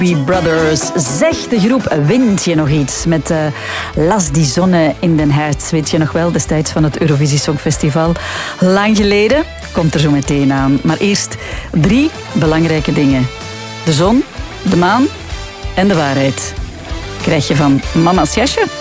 We Brothers. Zeg de groep, wint je nog iets met Las die zonne in den herz? Weet je nog wel, destijds van het Eurovisie Songfestival. Lang geleden, komt er zo meteen aan. Maar eerst 3 belangrijke dingen. De zon, de maan en de waarheid. Krijg je van Mama's Jasje.